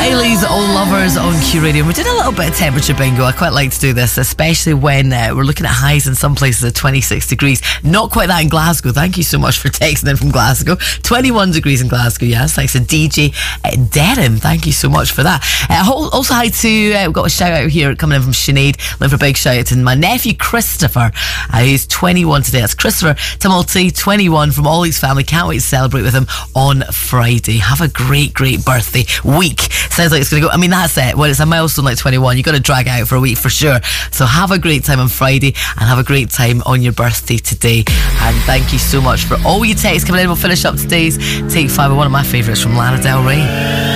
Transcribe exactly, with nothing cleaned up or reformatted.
Kylie's All Lovers on Q Radio. We're doing a little bit of temperature bingo. I quite like to do this, especially when uh, we're looking at highs in some places at twenty-six degrees. Not quite that in Glasgow. Thank you so much for texting in from Glasgow. twenty-one degrees in Glasgow, yes. Thanks to D J uh, Derham. Thank you so much for that. Uh, also, hi to, uh, we've got a shout out here coming in from Sinead. Looking for a big shout out to my nephew Christopher, uh, who's twenty-one today. That's Christopher Tumulty, twenty-one, from all his family. Can't wait to celebrate with him on Friday. Have a great, great birthday week. Sounds like it's going to go. I mean, that's it. Well, it's a milestone like twenty-one. You've got to drag it out for a week for sure. So have a great time on Friday and have a great time on your birthday today. And thank you so much for all your texts coming in. We'll finish up today's Take Five with one of my favourites from Lana Del Rey.